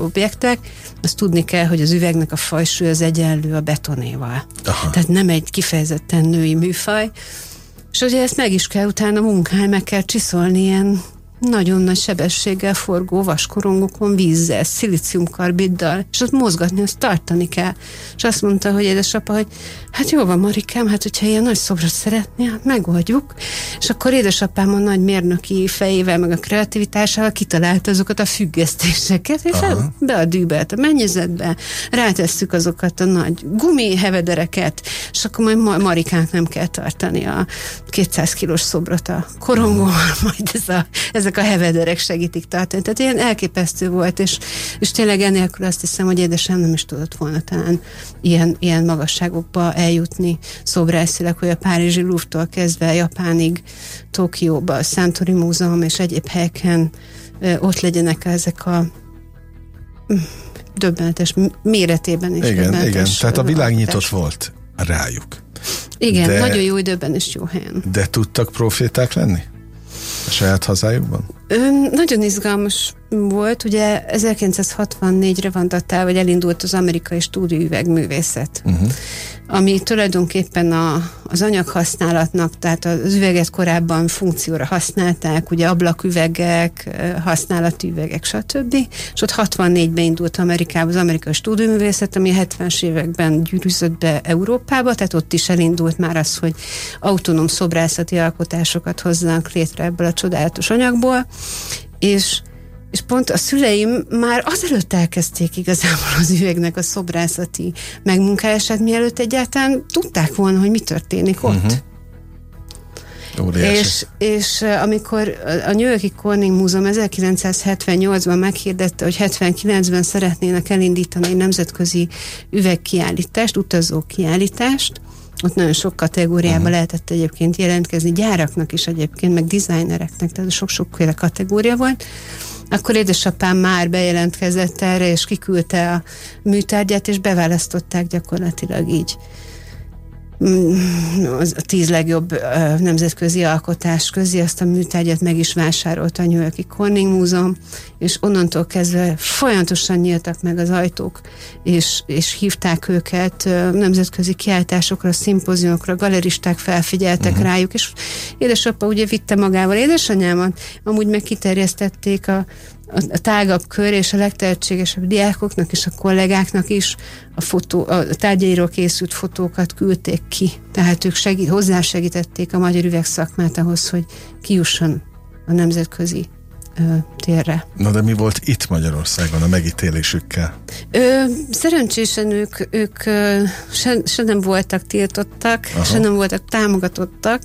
objektek, azt tudni kell, hogy az üvegnek a fajsúly az egyenlő a betonéval. Aha. Tehát nem egy kifejezetten női műfaj, és ugye ezt meg is kell utána munkálni, meg kell csiszolni ilyen nagyon nagy sebességgel forgó vaskorongokon vízzel, szilíciumkarbiddal, és ott mozgatni, azt tartani kell. És azt mondta, hogy édesapa, hogy hát jó van, Marikám, hát hogyha ilyen nagy szobrot szeretnél, hát megoldjuk. És akkor édesapám a nagy mérnöki fejével, meg a kreativitásával kitalálta azokat a függesztéseket, és be a dűbelt a mennyezetbe, rátesszük azokat a nagy gumihevedereket, és akkor majd Marikának nem kell tartani a 200 kilós szobrot a korongóval, majd ezek a hevederek segítik tartani. Tehát ilyen elképesztő volt, és tényleg ennélkül azt hiszem, hogy édesem nem is tudott volna talán ilyen magasságokba eljutni szobrászilag, hogy a párizsi Louvre-tól kezdve Japánig, Tokióba, a Santori Múzeum és egyéb helyeken ott legyenek ezek a döbbenetes méretében is. Igen. Tehát a világ nyitott volt rájuk. Igen, nagyon jó időben és jó helyen. De tudtak proféták lenni? A saját hazájukban? Nagyon izgalmas volt, ugye 1964-re van datálva, vagy elindult az amerikai stúdióüvegművészet, ami tulajdonképpen az anyaghasználatnak, tehát az üveget korábban funkcióra használták, ugye ablaküvegek, használati üvegek, stb. És ott 64-ben indult Amerikában az amerikai stúdióművészet, ami a 70-es években gyűrűzött be Európába, tehát ott is elindult már az, hogy autonóm szobrászati alkotásokat hozzanak létre ebből a csodálatos anyagból, és pont a szüleim már azelőtt elkezdték igazából az üvegnek a szobrászati megmunkálását, mielőtt egyáltalán tudták volna, hogy mi történik ott. És amikor a New York-i Corning Múzeum 1978-ban meghirdette, hogy 79-ben szeretnének elindítani egy nemzetközi üvegkiállítást, utazó kiállítást, ott nagyon sok kategóriában lehetett egyébként jelentkezni, gyáraknak is egyébként, meg designereknek, tehát sok-sokféle kategória volt, akkor édesapám már bejelentkezett erre, és kiküldte a műtárgyát, és beválasztották gyakorlatilag így a 10 legjobb nemzetközi alkotás közé, azt a műtárgyat meg is vásárolta a New York-i Corning Múzeum, és onnantól kezdve folyamatosan nyíltak meg az ajtók, és hívták őket nemzetközi kiállításokra, szimpóziumokra, galeristák felfigyeltek rájuk, és édesapa ugye vitte magával édesanyámat, amúgy meg kiterjesztették a tágabb kör, és a legtehetségesebb diákoknak és a kollégáknak is a tárgyairól készült fotókat küldték ki. Tehát ők hozzásegítették a magyar üvegszakmát ahhoz, hogy kijusson a nemzetközi térre. Na de mi volt itt Magyarországon a megítélésükkel? Szerencsésen ők se nem voltak tiltottak, se nem voltak támogatottak.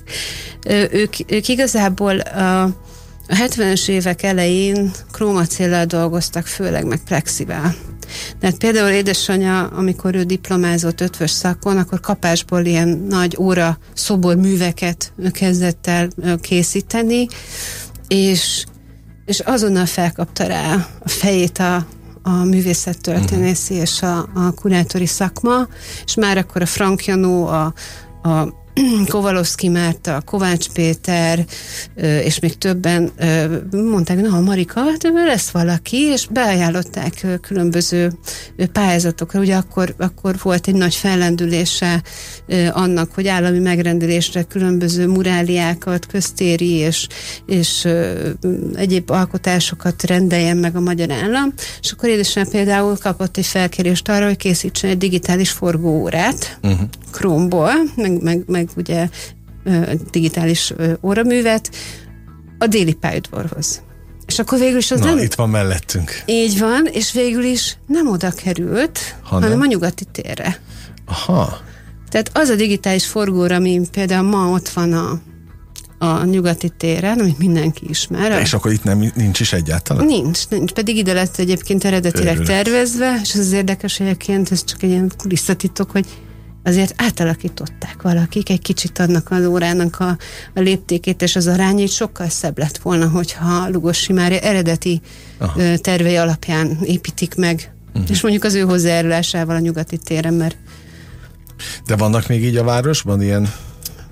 Ők igazából a 70-es évek elején krómacéllel dolgoztak, főleg meg plexivel. Tehát például édesanyja, amikor ő diplomázott ötvös szakon, akkor kapásból ilyen nagy óra szoborműveket kezdett el készíteni, és azonnal felkapta rá a fejét a művészettörténészi és a kurátori szakma, és már akkor a Frank Janó, a Kovalowski Márta, Kovács Péter, és még többen mondták, na, Marika, hát lesz valaki, és beajánlották különböző pályázatokra. Ugye akkor volt egy nagy fellendülése annak, hogy állami megrendelésre különböző muráliákat, köztéri és egyéb alkotásokat rendeljen meg a magyar állam, és akkor édesem például kapott egy felkérést arra, hogy készítsen egy digitális forgóórát, Chrome-ból, meg ugye digitális óraművet a Déli pályaudvarhoz. És akkor végül is az itt van mellettünk. Így van, és végül is nem oda került, hanem a Nyugati térre. Aha. Tehát az a digitális forgóra, ami például ma ott van a Nyugati téren, amit mindenki ismer. És akkor itt nincs is egyáltalán? Nincs, pedig ide lett egyébként eredetileg tervezve, és az érdekes egyébként, ez csak egy ilyen kulisszatitok, hogy azért átalakították valakik egy kicsit annak az órának a léptékét, és az arányait sokkal szebb lett volna, hogyha Lugosi már eredeti tervei alapján építik meg. És mondjuk az ő hozzájárulásával a Nyugati téren, mert... De vannak még így a városban ilyen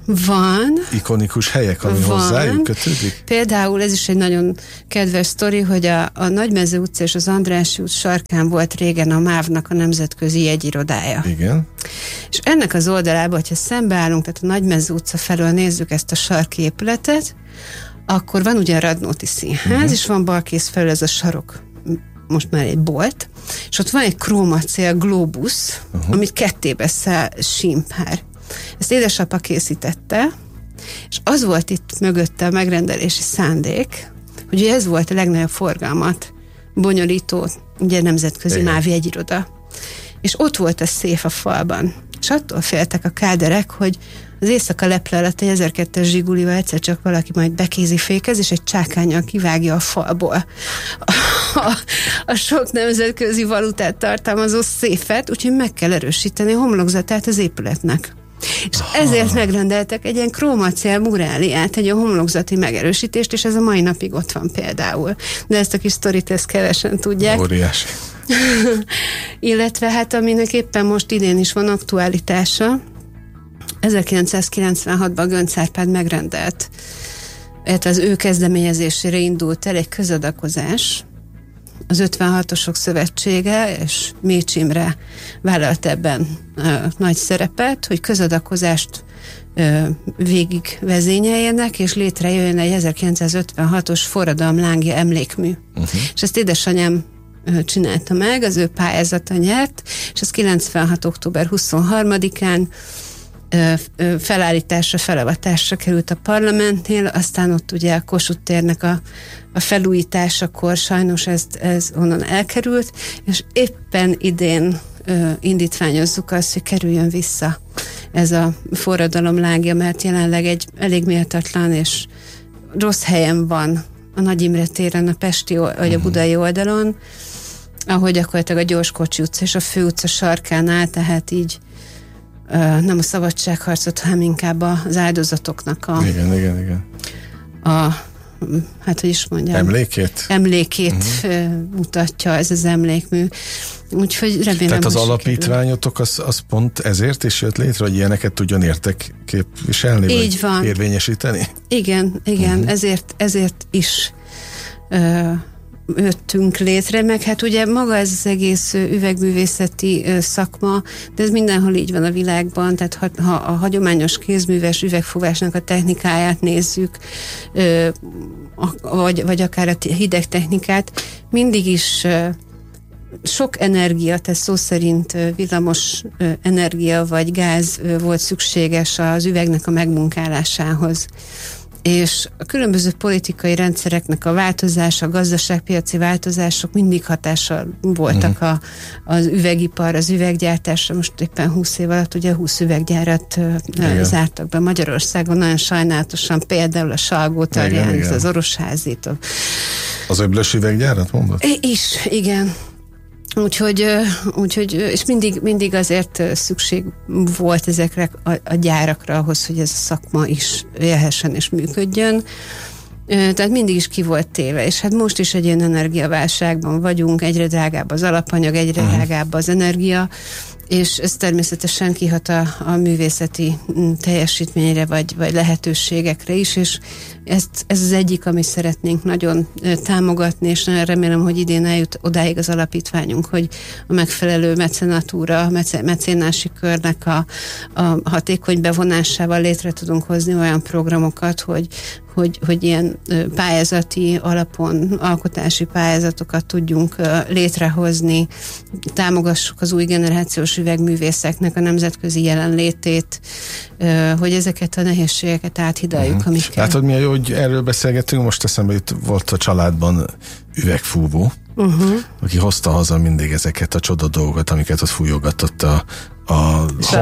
Van. Ikonikus helyek, ami hozzájuk kötődik? Például ez is egy nagyon kedves sztori, hogy a Nagymező utca és az Andrássy út sarkán volt régen a MÁV-nak a nemzetközi jegyirodája. Igen. És ennek az oldalában, hogyha szembeállunk, tehát a Nagymező utca felől nézzük ezt a sarki épületet, akkor van ugye a Radnóti Színház, és van balkész felül ez a sarok, most már egy bolt, és ott van egy krómacél glóbusz, amit kettébe száll símpár. Ezt édesapa készítette, és az volt itt mögötte a megrendelési szándék, hogy ez volt a legnagyobb forgalmat bonyolító, ugye nemzetközi MÁV jegyiroda. És ott volt a széf a falban. És attól féltek a káderek, hogy az éjszaka leple alatt egy 1002-es Zsigulival egyszer csak valaki majd bekézifékez, és egy csákánnyal kivágja a falból a sok nemzetközi valutát tartalmazó széfet, úgyhogy meg kell erősíteni a homlokzatát az épületnek. És ezért megrendeltek egy ilyen krómacél muráliát, egy olyan homlokzati megerősítést, és ez a mai napig ott van például. De ezt a kis sztorit ezt kevesen tudják. Óriási. Illetve hát aminek éppen most idén is van aktualitása, 1996-ban Göncz Árpád megrendelt, az ő kezdeményezésére indult el egy közadakozás, az 56-osok szövetsége, és Mécs Imre vállalt ebben nagy szerepet, hogy közadakozást végig vezényeljenek, és létrejöjjön egy 1956-os forradalomlángja emlékmű. És ezt édesanyám csinálta meg, az ő pályázata nyert, és ez 96. október 23-án felállításra, felavatásra került a parlamentnél, aztán ott ugye a Kossuth térnek a felújításakor sajnos ez onnan elkerült, és éppen idén indítványozzuk azt, hogy kerüljön vissza ez a forradalomlángja, mert jelenleg egy elég méltatlan és rossz helyen van a Nagy Imre téren, a pesti vagy a budai oldalon, ahol gyakorlatilag a Gyorskocsi utca és a Főutca sarkán áll, tehát így nem a szabadságharcot, hanem inkább az áldozatoknak Igen. Hát, hogy is mondjam. Emlékét mutatja ez az emlékmű. Úgyhogy remélem, tehát az alapítványotok az pont ezért is jött létre, hogy ilyeneket tudjon képviselni, így vagy van. Érvényesíteni? Igen, ezért is jöttünk létre, meg hát ugye maga ez az egész üvegművészeti szakma, de ez mindenhol így van a világban, tehát ha a hagyományos kézműves üvegfúvásnak a technikáját nézzük, vagy akár a hideg technikát, mindig is sok energia, tehát szó szerint villamos energia vagy gáz volt szükséges az üvegnek a megmunkálásához. És a különböző politikai rendszereknek a változása, a gazdaságpiaci változások mindig hatással voltak az üvegipar, az üveggyártásra. Most éppen 20 év alatt ugye 20 üveggyárat zártak be Magyarországon, nagyon sajnálatosan, például a Salgótarján, az Orosházit. Az Öblös üveggyárat mondod? Is, igen. Úgyhogy és mindig azért szükség volt ezekre a gyárakra ahhoz, hogy ez a szakma is élhessen és működjön. Tehát mindig is ki volt téve, és hát most is egy ilyen energiaválságban vagyunk, egyre drágább az alapanyag, egyre drágább az energia, és ez természetesen kihat a művészeti teljesítményre, vagy lehetőségekre is, és ez az egyik, amit szeretnénk nagyon támogatni, és nagyon remélem, hogy idén eljut odáig az alapítványunk, hogy a megfelelő mecenatúra, mecénási körnek a hatékony bevonásával létre tudunk hozni olyan programokat, hogy ilyen pályázati alapon alkotási pályázatokat tudjunk létrehozni, támogassuk az új generációs üvegművészeknek a nemzetközi jelenlétét, hogy ezeket a nehézségeket áthidaljuk, amikkel. Látod, milyen jó, hogy erről beszélgetünk, most eszembe volt a családban üvegfúvó, aki hozta haza mindig ezeket a csoda dolgokat, amiket ott fújogatott a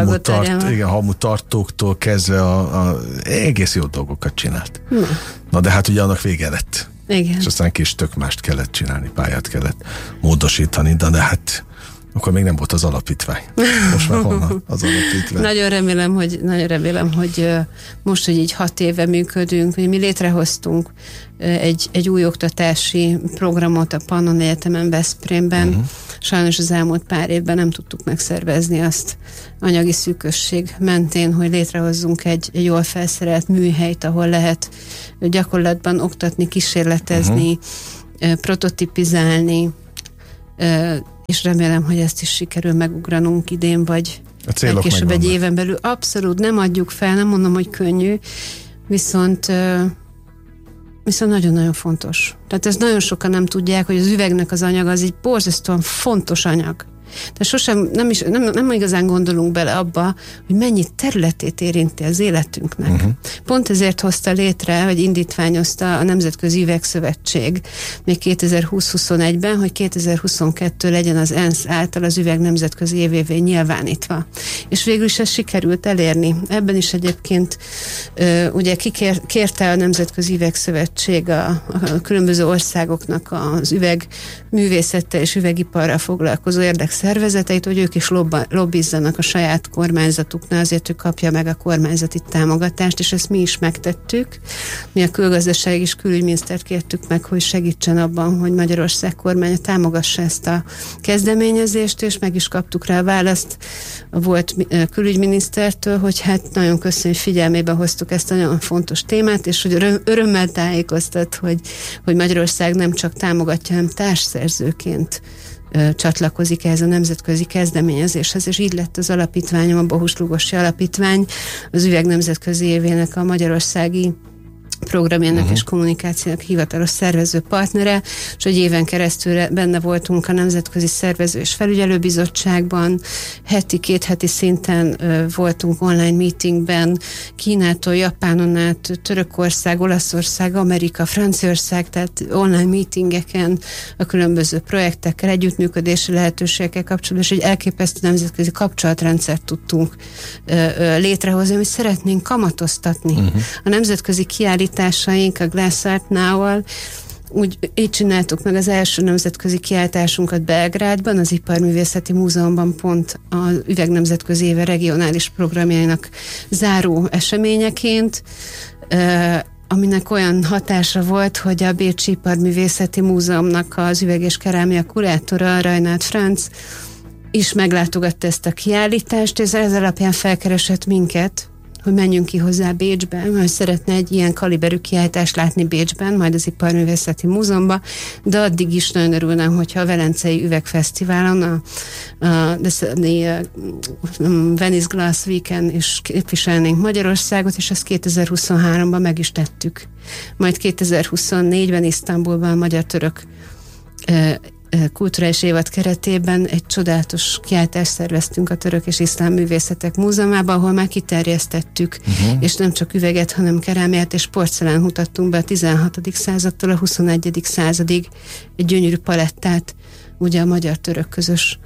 hamutartóktól kezdve egész jó dolgokat csinált. Na de hát ugye annak vége lett. Igen. És aztán kis tök mást kellett csinálni, pályát kellett módosítani, de hát akkor még nem volt az alapítvány. Most már honnan az alapítvány? Nagyon remélem, hogy most, hogy így 6 éve működünk, hogy mi létrehoztunk egy új oktatási programot a Pannon Egyetemen Veszprémben, sajnos az elmúlt pár évben nem tudtuk megszervezni azt anyagi szűkösség mentén, hogy létrehozzunk egy jól felszerelt műhelyt, ahol lehet gyakorlatban oktatni, kísérletezni, prototipizálni, és remélem, hogy ezt is sikerül megugranunk idén, vagy legkésőbb egy éven belül. Abszolút nem adjuk fel, nem mondom, hogy könnyű, viszont nagyon-nagyon fontos. Tehát ezt nagyon sokan nem tudják, hogy az üvegnek az anyag az egy borzasztóan fontos anyag. De sosem, nem igazán gondolunk bele abba, hogy mennyi területét érinti az életünknek. Pont ezért hozta létre, vagy indítványozta a Nemzetközi Üvegszövetség még 2020-21-ben, hogy 2022 legyen az ENSZ által az üveg nemzetközi évévé nyilvánítva. És végül is ezt sikerült elérni. Ebben is egyébként ugye kérte a Nemzetközi Üvegszövetség a különböző országoknak az üvegművészettel és üvegiparral foglalkozó érdekszervezeteit, hogy ők is lobbizzanak a saját kormányzatuknál, azért, hogy kapja meg a kormányzati támogatást, és ezt mi is megtettük. Mi a külgazdasági és külügyminisztert kértük meg, hogy segítsen abban, hogy Magyarország kormánya támogassa ezt a kezdeményezést, és meg is kaptuk rá a választ a volt külügyminisztertől, hogy hát nagyon köszönjük, hogy figyelmébe hoztuk ezt a nagyon fontos témát, és hogy örömmel tájékoztat, hogy Magyarország nem csak támogatja, hanem társszerzőként csatlakozik ehhez a nemzetközi kezdeményezéshez, és így lett az alapítványom, a Bohus Lugosi Alapítvány, az üveg nemzetközi évének a magyarországi programjának és kommunikációnak hivatalos szervező partnere, és hogy éven keresztül benne voltunk a Nemzetközi Szervező és Felügyelőbizottságban, két heti szinten voltunk online meetingben, Kínától, Japánon át, Törökország, Olaszország, Amerika, Franciaország, tehát online meetingeken a különböző projektekkel, együttműködési lehetőségekkel kapcsolatban, és egy elképesztő nemzetközi kapcsolatrendszert tudtunk létrehozni, amit szeretnénk kamatoztatni. A nemzetközi kiállításaink a Glass Art Now-val így csináltuk meg az első nemzetközi kiállításunkat Belgrádban, az Iparművészeti Múzeumban, pont az Üveg Nemzetközi Éve regionális programjainak záró eseményeként, aminek olyan hatása volt, hogy a Bécsi Iparművészeti Múzeumnak az üveg és kerámia kurátora, Reinhard Franz is meglátogatta ezt a kiállítást, és ez alapján felkeresett minket, hogy menjünk ki hozzá Bécsbe, mert szeretne egy ilyen kaliberű kiállítást látni Bécsben, majd az Iparművészeti Múzeumban, de addig is nagyon örülnem, hogyha a Velencei Üvegfesztiválon, a Venice Glass Weekend is képviselnénk Magyarországot, és ezt 2023-ban meg is tettük. Majd 2024-ben Isztambulban a magyar-török kulturális évad keretében egy csodálatos kiállítást szerveztünk a Török és Iszlám Művészetek Múzeumában, ahol már kiterjesztettük, és nem csak üveget, hanem kerámiát és porcelán mutattunk be a 16. századtól a 21. századig egy gyönyörű palettát, ugye a magyar-török közös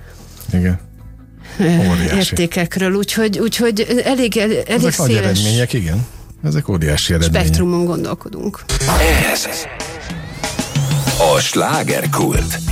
értékekről, úgyhogy elég ezek széles nagy eredmények, igen. Ezek óriási eredmények. Spektrumon gondolkodunk. Ez a Slágerkult.